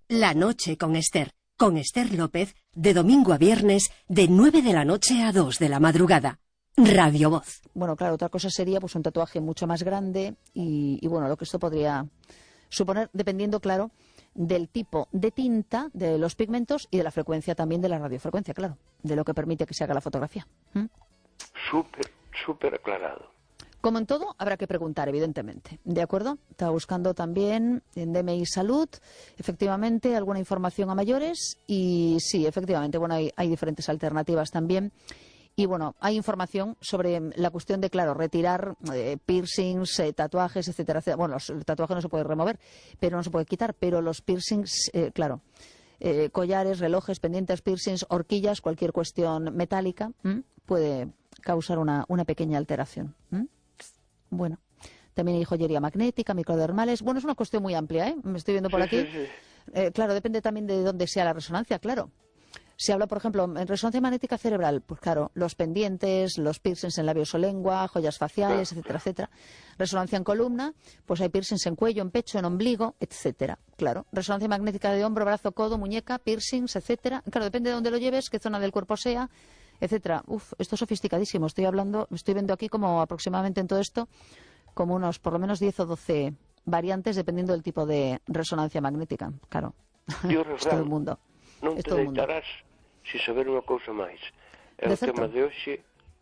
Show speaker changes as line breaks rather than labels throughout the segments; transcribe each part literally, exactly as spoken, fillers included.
La noche con Esther, con Esther López, de domingo a viernes, de nueve de la noche a dos de la madrugada. Radio Voz.
Bueno, claro, otra cosa sería pues un tatuaje mucho más grande y, y bueno, lo que esto podría suponer, dependiendo, claro, del tipo de tinta, de los pigmentos y de la frecuencia también de la radiofrecuencia, claro, de lo que permite que se haga la fotografía. ¿Mm?
Súper, súper aclarado.
Como en todo, habrá que preguntar, evidentemente. ¿De acuerdo? Estaba buscando también en D M I Salud, efectivamente, alguna información a mayores. Y sí, efectivamente, bueno, hay, hay diferentes alternativas también. Y bueno, hay información sobre la cuestión de, claro, retirar eh, piercings, eh, tatuajes, etcétera, etcétera. Bueno, los, el tatuaje no se puede remover, pero no se puede quitar. Pero los piercings, eh, claro, eh, collares, relojes, pendientes, piercings, horquillas, cualquier cuestión metálica, ¿m? puede causar una, una pequeña alteración. ¿M? Bueno, también hay joyería magnética, microdermales. Bueno, es una cuestión muy amplia, ¿eh? Me estoy viendo por
Sí,
aquí.
sí, sí.
Eh, claro, depende también de dónde sea la resonancia, claro. Si habla, por ejemplo, en resonancia magnética cerebral, pues claro, los pendientes, los piercings en labios o lengua, joyas faciales,
Claro,
etcétera, etcétera. Resonancia en columna, pues hay piercings en cuello, en pecho, en ombligo, etcétera. Claro. Resonancia magnética de hombro, brazo, codo, muñeca, piercings, etcétera. Claro, depende de dónde lo lleves, qué zona del cuerpo sea, etcétera. Uf, esto es sofisticadísimo. Estoy hablando, estoy viendo aquí como aproximadamente en todo esto, como unos por lo menos diez o doce variantes dependiendo del tipo de resonancia magnética. Claro.
Dios
Es todo el mundo.
non
Es
te
todo el mundo.
deitarás se saber unha cousa máis. É
De
o
certo.
tema de hoxe,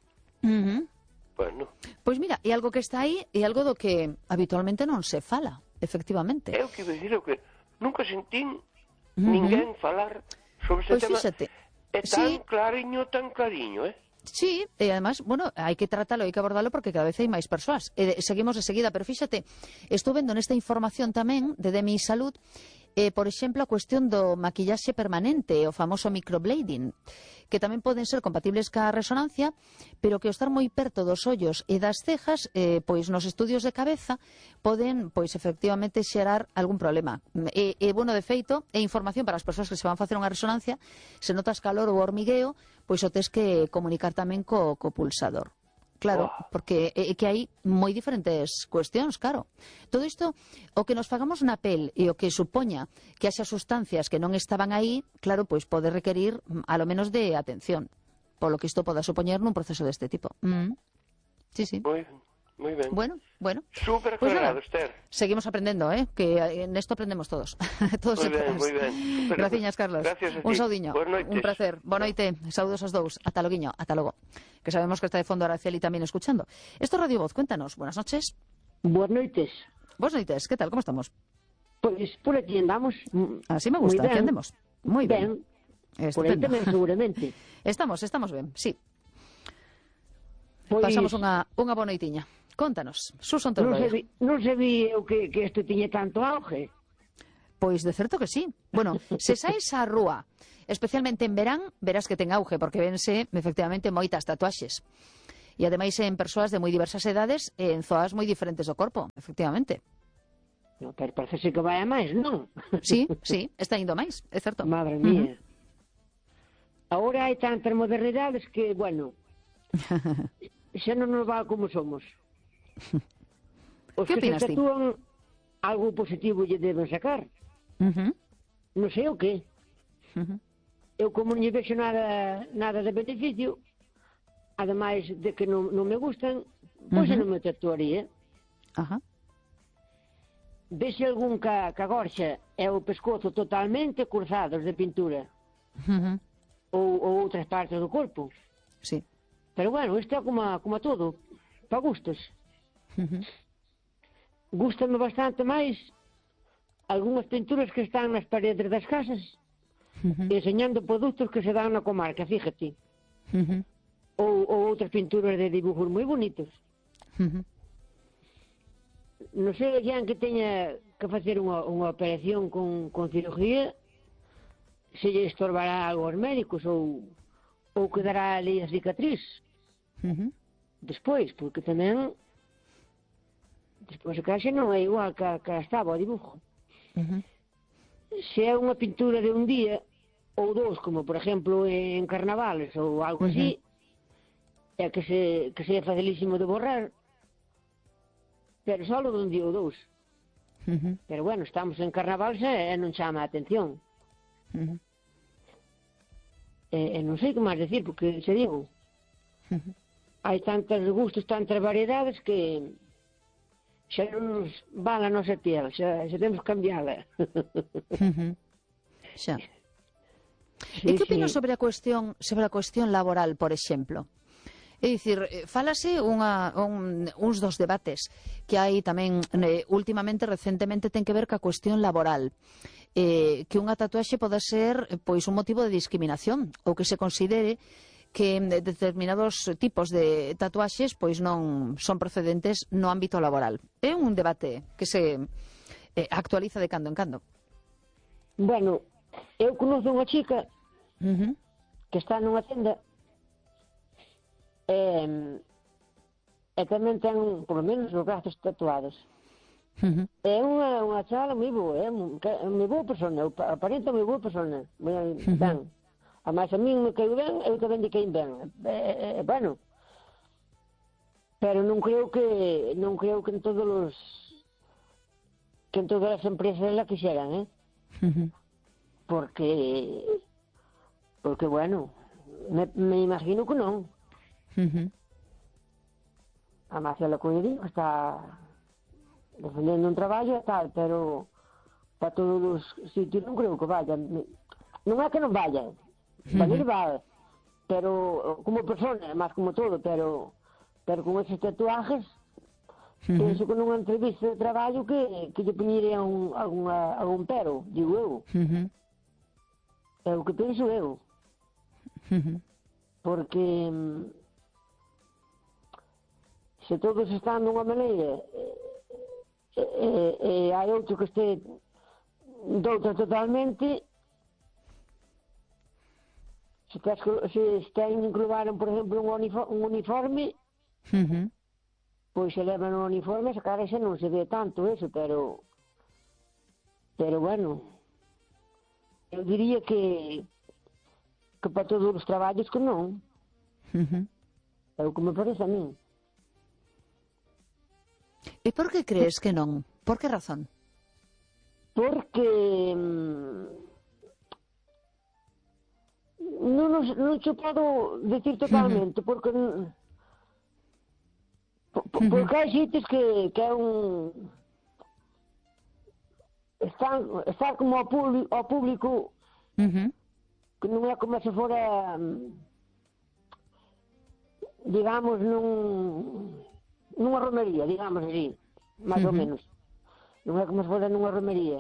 Ujú.
bueno,
Pois mira, é algo que está aí e algo do que habitualmente non se fala, efectivamente.
é o que iba a dicir, o que nunca sentín ninguén falar sobre ese
Pois
tema.
fíxate,
É tan
sí.
clariño, tan clariño, eh?
Sí, e además, bueno, hai que tratarlo, hai que abordarlo porque cada vez hai máis persoas. E de, seguimos de seguida, pero fíxate, estou vendo nesta información tamén de D M I Salud, eh, por exemplo, a cuestión do maquillaxe permanente, o famoso microblading, que tamén poden ser compatibles ca resonancia, pero que ao estar moi perto dos ollos e das cejas, eh, pois nos estudios de cabeza poden, pois efectivamente, xerar algún problema. E, e bueno, de feito, é información para as persoas que se van facer unha resonancia, se notas calor ou hormigueo, pois o tes que comunicar tamén co, co pulsador. Claro,
Oh.
porque é que hai moi diferentes cuestións, claro. Todo isto, o que nos fagamos na pel e o que supoña que haxa sustancias que non estaban aí, claro, pois pode requerir a lo menos de atención, polo que isto poda supoñer nun proceso deste tipo. Mm. Sí, sí.
Moi ben, moi ben.
Bueno, bueno.
Súper
Pues
aclarado,
nada,
Esther.
seguimos aprendiendo, ¿eh? Que en esto aprendemos todos. todos
Moi
e
ben,
todas.
moi ben. Súper-
Graciñas, Carlos.
Gracias a
Un
ti.
saudiño.
Boas noites.
Un placer. Boa noite. Saúdos aos dous. Ata loguiño. Ata logo. Que sabemos que está de fondo Araceli también escuchando. Esto es Radio Voz. Cuéntanos. Buenas noches.
Buenas noites.
Buenas noites. ¿Qué tal? ¿Cómo estamos?
Pois por aquí andamos.
Así me gusta.
Moi
Aquí
ben.
andemos. Muy bien.
Ben. Por aí
Estupendo.
tamén, seguramente.
Estamos, estamos ben. Sí.
Pois,
Pasamos unha, unha boa noitiña. Contanos. Suson teu
non
rollo.
sabía, non sabía o que, que isto tiña tanto auge.
Pois de certo que sí. Bueno, se saes á rúa, especialmente en verán, verás que ten auge, porque vense efectivamente moitas tatuaxes. E ademais en persoas de moi diversas edades e en zoas moi diferentes do corpo, efectivamente.
No, pero parece que vai a máis, non?
Sí, sí, está indo máis, é certo.
Madre mía. Agora hai tantas modernidades que, bueno, xa non nos va como somos. Os
Que
que
opinas
se
ti?
tatúan algo positivo lle deben sacar.
Ujú,
Non sei o que.
ujú.
Eu como non lle vexo nada, nada de beneficio, ademais de que non, non me gustan, pois
Ujú.
non me tatuaría.
Ajá.
Vese algún ca, ca gorxa e o pescozo totalmente cruzados de pintura
Ujú.
ou, ou outras partes do corpo.
Sí.
Pero bueno, isto é como, a- como a todo, pa gustos.
Ujú.
Gústame bastante máis algunhas pinturas que están nas paredes das casas
Ujú.
enseñando produtos que se dan na comarca, fíjate.
Ujú.
Ou, ou outras pinturas de dibujos moi bonitos.
Ujú.
Non sei alguén que teña que facer unha, unha operación con, con cirugía, se lle estorbará algo aos médicos ou, ou quedará ali a cicatriz
Ujú.
despois, porque tamén despois a caixa non é igual que, que estaba o dibujo.
Ujú.
Se é unha pintura de un día ou dous, como por exemplo en carnavales ou algo así, é que se, que se é facilísimo de borrar, pero só dun día ou dous.
Uh-huh.
Pero bueno, estamos en carnaval e non chama a atención.
Uh-huh.
E, e non sei que máis decir, porque se digo,
Uh-huh.
hai tantos gustos, tantas variedades que xa non nos van a nosa piel, xa, xa temos que cambiala.
Uh-huh. Xa.
Sí,
E que opinas
sí.
sobre a cuestión sobre a cuestión laboral, por exemplo? É dicir, eh, fálase unha, un, uns dos debates que hai tamén eh, últimamente, recentemente, ten que ver ca cuestión laboral. Eh, que unha tatuaxe poda ser eh, pois un motivo de discriminación ou que se considere que determinados tipos de tatuaxes pois non son procedentes no ámbito laboral. É un debate que se eh, actualiza de cando en cando.
Bueno, eu conozo unha chica
Uh-huh.
que está nunha tenda e, e tamén ten, por lo menos, os brazos tatuados.
Uh-huh.
É unha, unha chavala moi boa, é moi boa persona, aparenta moi boa persona, moi
Uh-huh.
ben. A máis a min me caio ben, eu tamén de caio ben. É, é, bueno, pero non creo que non creo que en todos os que en todas as empresas la quixeran, eh?
Uh-huh.
Porque porque bueno, me, me imagino que non.
Uh-huh.
A Marcela Coelho está defendendo un traballo e tal, pero para todos os sitios non creo que vayan. Non é que non vayan, van ir va, pero como persona, máis como todo, pero pero con esos tatuajes,
Uh-huh.
penso que nunha entrevista de traballo que, que lle poñería un, alguna, algún pero, digo eu.
Uh-huh.
É o que penso eu.
Uh-huh.
Porque mm, se todos están dunha maneira e, e, e hai outro que este doutra totalmente, se, tes, se ten inclubaron, por exemplo, un uniforme, un uniforme
Uh-huh.
pois se levan un uniforme, se cara ese non se ve tanto eso, pero pero bueno, eu diría que que para todos os traballos que non.
Uh-huh.
É o que me parece a min.
E por que crees que non? Por que razón?
Porque mm, non, nos, non te podo decir totalmente, porque mm, po- po- porque hai sitios que, que é un están, están como ao público, ao público
Uh-huh.
que non é como se fora mm, digamos nun nunha romería, digamos así, máis ou
Ujú.
menos. Non é como se fora nunha romería.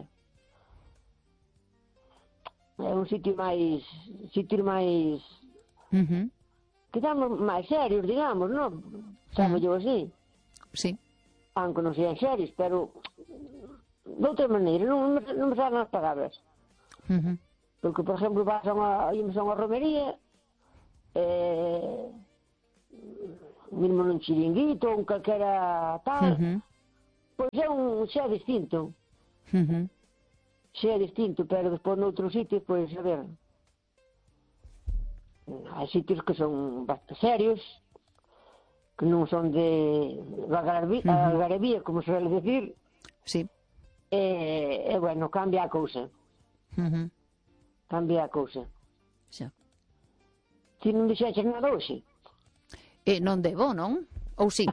É un sitio máis sitio máis
Uh-huh.
que estamos máis serios, digamos, non? Chamo yo así,
Sí.
aunque non sean serios, pero de outra maneira, non, me- non me salen as palabras.
Uh-huh.
Porque, por exemplo, vas a unha, ímos a unha romería, eh, mesmo nun chiringuito, un calquera tal,
Uh-huh.
pois é un xa distinto,
Uh-huh.
xa distinto, pero despois noutros sitios, pois, a ver, hai sitios que son bastante serios, que non son de algarabía,
Ujú.
algarabía como se suele decir,
Sí.
e, e bueno, cambia a cousa,
Uh-huh.
cambia a cousa.
Xa.
Ti non dixeches nada hoxe?
E non debo, non? Ou sí?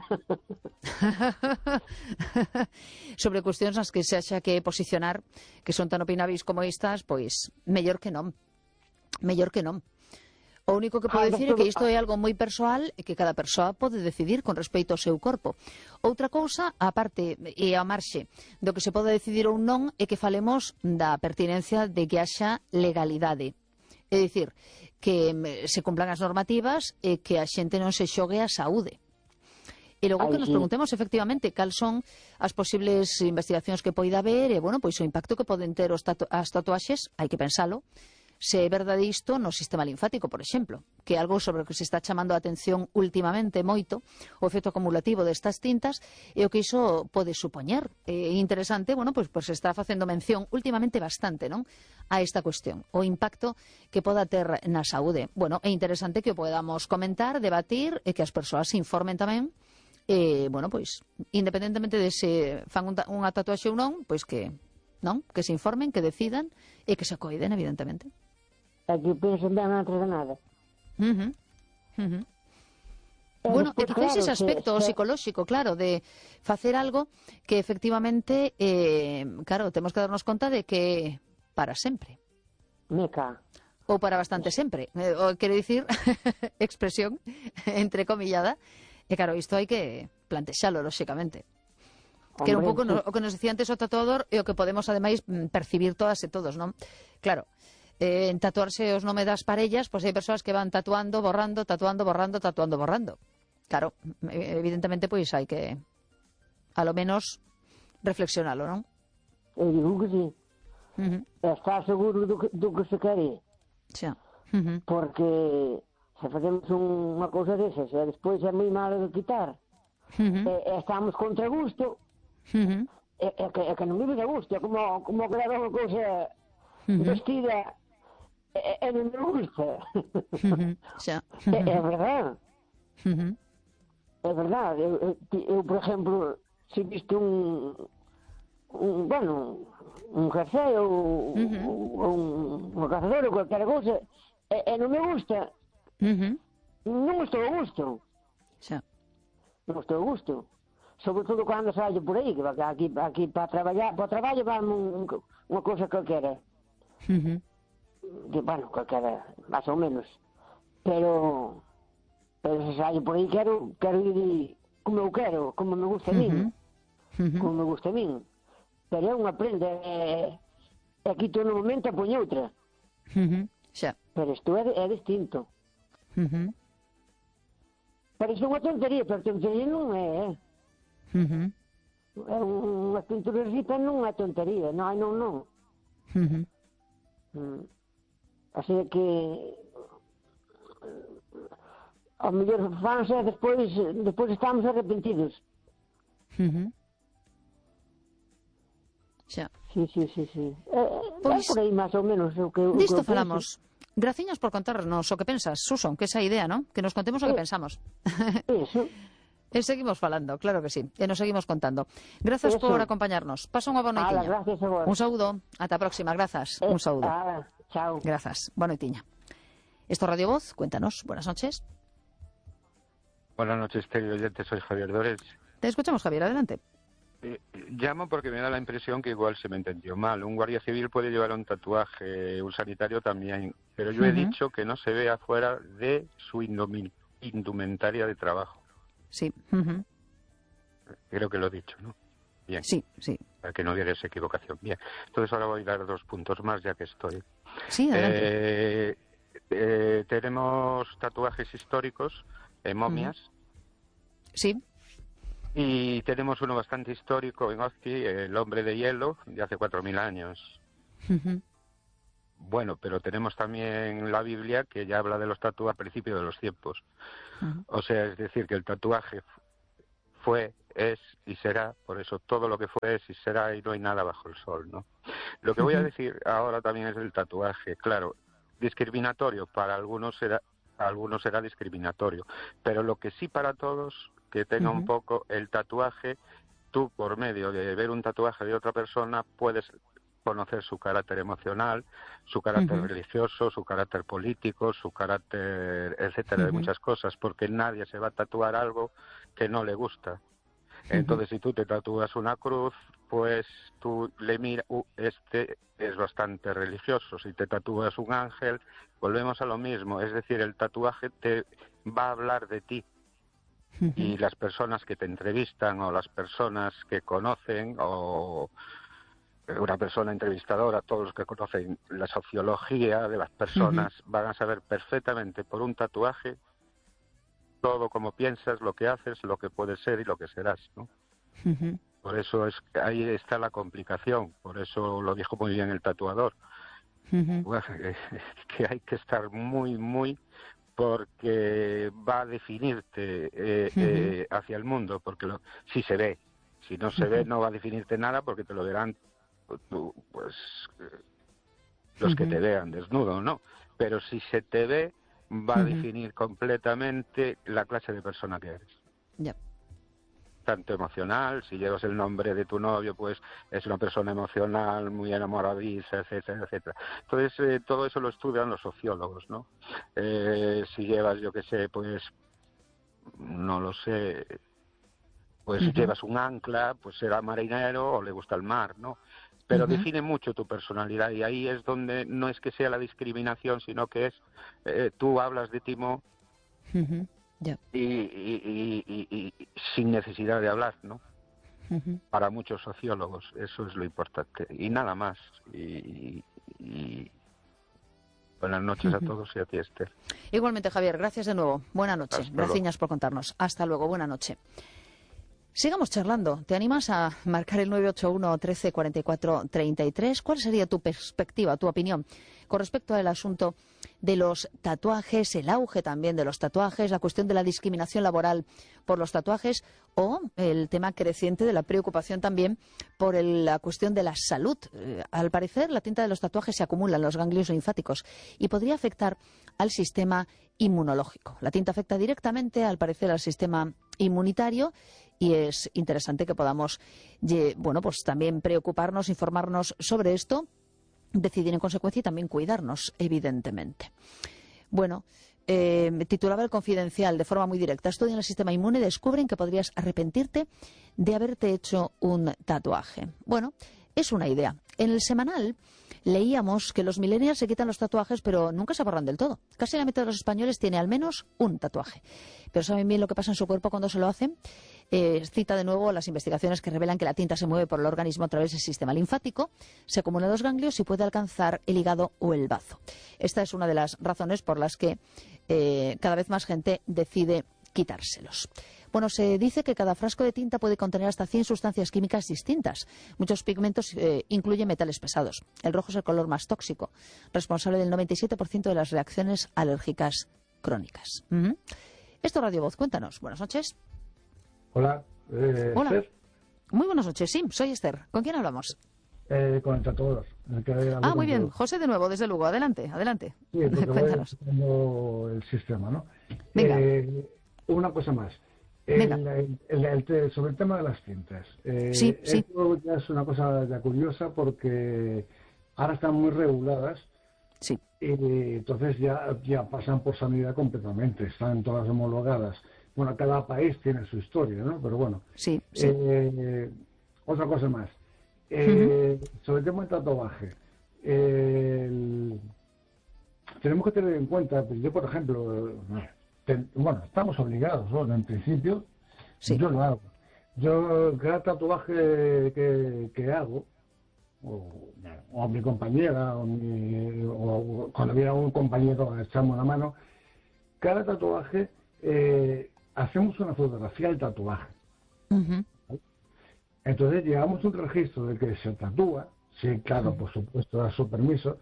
Sobre cuestións nas que se haxa que posicionar, que son tan opinables como estas, pois, mellor que non. Mellor que non. O único que podo
Ah,
dicir é que
doctor,
isto é algo moi persoal e que cada persoa pode decidir con respecto ao seu corpo. Outra cousa, a parte e a marxe do que se pode decidir ou non, é que falemos da pertinencia de que haxa legalidade. É dicir, que mm, se cumplan as normativas e que a xente non se xogue a saúde. E logo
Ai,
que nos
sí.
preguntemos efectivamente cal son as posibles investigacións que poida haber e, bueno, pois o impacto que poden ter os tatu as tatuaxes, hai que pensalo, se é verdade isto no sistema linfático, por exemplo, que é algo sobre o que se está chamando a atención últimamente moito, o efecto acumulativo destas tintas e o que iso pode supoñer. É interesante, bueno, pois, pois se está facendo mención últimamente bastante, non, a esta cuestión, o impacto que poda ter na saúde. Bueno, é interesante que o podamos comentar, debatir e que as persoas se informen tamén eh, bueno, pois, independentemente de se fan un ta unha tatuaxe ou non, pois que, non? Que se informen, que decidan e que se acoiden, evidentemente.
É que pensan ben antes de nada.
Uh -huh. Uh -huh.
E
Bueno, e
despois,
quizás
claro,
ese aspecto
se, se...
psicolóxico, claro, de facer algo que efectivamente, eh, claro, temos que darnos conta de que para sempre.
Meca.
Ou para bastante sempre. Eh, o, quere dicir, expresión, entrecomillada. E claro, isto hai que plantexalo, lóxicamente. Que era un pouco no, o que nos decía antes o tatuador e o que podemos, ademais, percibir todas e todos, non? Claro, eh, en tatuarse os nomes das parellas, pois hai persoas que van tatuando, borrando, tatuando, borrando, tatuando, borrando. Claro, evidentemente, pois hai que, a lo menos, reflexionalo, non?
Eu digo que sí.
Uh -huh.
Está seguro do que, do que se quere.
Xa. Uh -huh.
Porque se facemos unha cousa desas e despois é moi malo de quitar,
uh -huh.
e, e estamos contra gusto,
uh -huh.
e, e, que, e que non vive de gusto, é como, como que leva unha cousa uh -huh. vestida e, e non me gusta.
Uh -huh. Xa. Uh -huh.
é, é verdade.
Uh -huh.
É verdade. Eu, eu, eu, por exemplo, se visto un, un bueno, un jersey ou, uh -huh. ou un, un cazador ou cualquier cousa, e, e non me gusta,
uh -huh.
non estou a gusto.
Xa.
Non estou a gusto. Sobre todo cando saio por aí, que aquí, aquí para traballar, para o traballo van un, unha cousa calquera.
Uh -huh.
Que, bueno, calquera, máis ou menos. Pero, pero se saio por aí quero, quero ir como eu quero, como me gusta a min.
Uh -huh.
Como me gusta a min. Pero é unha prenda, e, e quito no momento e poño outra.
Uh -huh. Xa.
Pero isto é, é distinto.
Uh -huh.
Parece unha tontería, pero tontería non é, é.
Uh -huh.
É unha pinturasita, non é tontería, non, non, non.
Uh -huh.
Mm. Así que ao mellor fans e despois, despois estamos arrepentidos.
Uh -huh. Xa.
Sí, sí, sí, sí. É,
Pois,
é por aí máis ou menos o que, o
disto
que
falamos. Graciñas por contarnos o que pensas, Susan, que esa idea, ¿no? Que nos contemos o que pensamos.
Eso.
E seguimos falando, claro que sí. E nos seguimos contando. Grazas por acompañarnos. Pasa unha boa noitiña.
Ala, gracias a vos.
Un saúdo. Ata a próxima. Grazas.
Eh,
Un saúdo.
Ala, chao.
Grazas. Boa noitiña. Esto Radio Voz. Cuéntanos. Buenas noches.
Buenas noches, querido oyente. Soy Javier Dores.
Te escuchamos, Javier. Adelante.
Eh, llamo porque me da la impresión que igual se me entendió mal. Un guardia civil puede llevar un tatuaje, un sanitario también, pero yo he
Uh-huh.
dicho que no se vea fuera de su indumi- indumentaria de trabajo.
Sí. Uh-huh.
Creo que lo he dicho, ¿no? Bien.
Sí, sí.
Para que no hubiera esa equivocación. Bien. Entonces ahora voy a dar dos puntos más ya que estoy.
Sí, adelante.
Eh, eh, tenemos tatuajes históricos, eh, momias.
Uh-huh. Sí.
Y tenemos uno bastante histórico en Ozki, el hombre de hielo, de hace cuatro mil años.
Uh-huh.
Bueno, pero tenemos también la Biblia, que ya habla de los tatuajes a principio de los tiempos.
Uh-huh.
O sea, es decir, que el tatuaje fue, es y será, por eso todo lo que fue es y será, y no hay nada bajo el sol, ¿no? Lo que voy a decir ahora también es del tatuaje. Claro, discriminatorio, para algunos será, para algunos será discriminatorio, pero lo que sí para todos, que tenga uh-huh. un poco el tatuaje, tú por medio de ver un tatuaje de otra persona puedes conocer su carácter emocional, su carácter uh-huh. religioso, su carácter político, su carácter, etcétera, uh-huh. de muchas cosas, porque nadie se va a tatuar algo que no le gusta. Entonces, uh-huh. si tú te tatúas una cruz, pues tú le miras, uh, este es bastante religioso. Si te tatúas un ángel, volvemos a lo mismo. Es decir, el tatuaje te va a hablar de ti. Uh-huh. Y las personas que te entrevistan o las personas que conocen o una persona entrevistadora, todos los que conocen la sociología de las personas, uh-huh. van a saber perfectamente por un tatuaje todo como piensas, lo que haces, lo que puedes ser y lo que serás, ¿no? Uh-huh. Por eso es ahí está la complicación, por eso lo dijo muy bien el tatuador. Uh-huh. Bueno, que hay que estar muy, muy, porque va a definirte eh, uh-huh. eh, hacia el mundo, porque lo, si se ve, si no se uh-huh. ve no va a definirte nada, porque te lo verán tú, pues los uh-huh. que te vean desnudo, ¿no? Pero si se te ve, va uh-huh. a definir completamente la clase de persona que eres.
Ya.
tanto emocional. Si llevas el nombre de tu novio, pues es una persona emocional, muy enamoradiza, etcétera, etcétera. Entonces, eh, todo eso lo estudian los sociólogos, ¿no? Eh, si llevas, yo qué sé, pues, no lo sé, pues uh-huh. llevas un ancla, pues será marinero o le gusta el mar, ¿no? Pero uh-huh. define mucho tu personalidad, y ahí es donde no es que sea la discriminación, sino que es, eh, tú hablas de Timo uh-huh. yeah. y, y, y, y, y sin necesidad de hablar, ¿no? Uh-huh. Para muchos sociólogos eso es lo importante, y nada más. Y, y buenas noches uh-huh. a todos y a ti, Esther.
Igualmente, Javier, gracias de nuevo. Buenas noches. Gracias por contarnos. Hasta luego. Buena noche. Sigamos charlando. ¿Te animas a marcar el nueve ocho uno, trece, cuarenta y cuatro, treinta y tres? ¿Cuál sería tu perspectiva, tu opinión con respecto al asunto de los tatuajes, el auge también de los tatuajes, la cuestión de la discriminación laboral por los tatuajes o el tema creciente de la preocupación también por el, la cuestión de la salud? Eh, al parecer, la tinta de los tatuajes se acumula en los ganglios linfáticos y podría afectar al sistema inmunológico. La tinta afecta directamente, al parecer, al sistema inmunitario. Y es interesante que podamos, bueno, pues también preocuparnos, informarnos sobre esto, decidir en consecuencia y también cuidarnos, evidentemente. Bueno, eh, titulaba El Confidencial de forma muy directa. Estudian el sistema inmune y descubren que podrías arrepentirte de haberte hecho un tatuaje. Bueno, es una idea. En el semanal leíamos que los millennials se quitan los tatuajes, pero nunca se borran del todo. Casi la mitad de los españoles tiene al menos un tatuaje. Pero ¿saben bien lo que pasa en su cuerpo cuando se lo hacen? Eh, cita de nuevo las investigaciones que revelan que la tinta se mueve por el organismo a través del sistema linfático, se acumula en los ganglios y puede alcanzar el hígado o el bazo. Esta es una de las razones por las que eh, cada vez más gente decide quitárselos. Bueno, se dice que cada frasco de tinta puede contener hasta cien sustancias químicas distintas. Muchos pigmentos eh, incluyen metales pesados. El rojo es el color más tóxico, responsable del noventa y siete por ciento de las reacciones alérgicas crónicas. Uh-huh. Esto Radio Voz, cuéntanos. Buenas noches.
Hola. Eh,
Hola.
Esther.
Muy buenas noches, sí, soy Esther. ¿Con quién hablamos?
Eh, con el tatuador. El que
ah, muy bien. Todo. José de nuevo, desde Lugo. Adelante, adelante.
Sí, cuéntanos. El sistema, ¿no?
Venga.
Eh, una cosa más. El, el, el, el, sobre el tema de las tintas. Eh,
sí, sí.
Esto ya es una cosa ya curiosa porque ahora están muy reguladas.
Sí.
Y entonces ya, ya pasan por sanidad completamente. Están todas homologadas. Bueno, cada país tiene su historia, ¿no? Pero bueno.
Sí, sí.
Eh, otra cosa más. Eh, uh-huh. Sobre el tema del tatuaje. Eh, el, tenemos que tener en cuenta, pues yo, por ejemplo, ten, bueno, estamos obligados, ¿no? En principio, sí. Yo lo hago. Yo, cada tatuaje que, que hago, o, o a mi compañera, o, mi, o cuando viene un compañero a echarme una mano, cada tatuaje... Eh, hacemos una fotografía del tatuaje. Uh-huh. Entonces llevamos un registro de que se tatúa, sí, claro, uh-huh. por supuesto, da su permiso.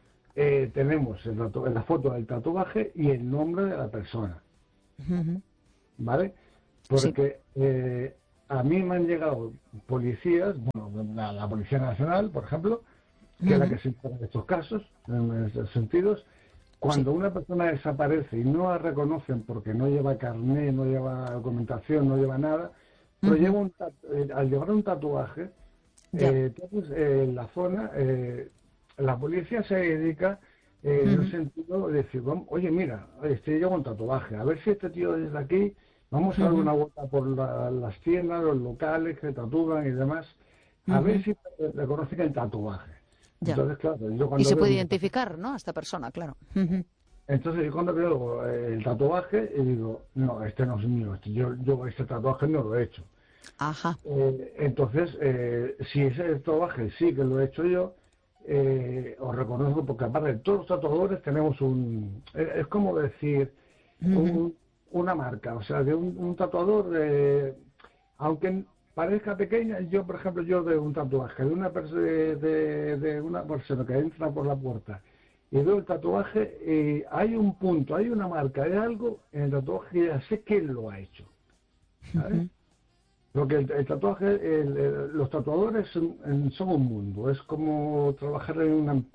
Eh, tenemos el tatu- la foto del tatuaje y el nombre de la persona. Uh-huh. ¿Vale? Porque sí. eh, a mí me han llegado policías, bueno, la, la Policía Nacional, por ejemplo, que uh-huh. es la que se encarga de estos casos, en estos sentidos. Cuando sí. una persona desaparece y no la reconocen porque no lleva carné, no lleva documentación, no lleva nada, pero uh-huh. lleva un tatu- eh, al llevar un tatuaje, eh, entonces eh, en la zona, eh, la policía se dedica eh, uh-huh. en el sentido de decir, vamos, oye, mira, este lleva un tatuaje, a ver si este tío desde aquí, vamos a dar uh-huh. una vuelta por la, las tiendas, los locales que tatúan y demás, a uh-huh. ver si reconocen el tatuaje.
Ya.
Entonces, claro, yo cuando
y se
veo
puede
un...
identificar, ¿no?, a esta persona, claro. Uh-huh.
Entonces, yo cuando veo el tatuaje, y digo, no, este no es mío, este, yo, yo este tatuaje no lo he hecho.
Ajá.
Eh, entonces, eh, si ese tatuaje sí que lo he hecho yo, eh, os reconozco, porque aparte de todos los tatuadores tenemos un... Es, es como decir, uh-huh. un, una marca, o sea, de un, un tatuador, de, aunque... parezca pequeña, yo por ejemplo, yo de un tatuaje de una, perso- de, de una persona que entra por la puerta y veo el tatuaje, y hay un punto, hay una marca, hay algo en el tatuaje que ya sé quién lo ha hecho, ¿sabes? Uh-huh. Porque el, el tatuaje, el, el, los tatuadores son, son un mundo, es como trabajar en una,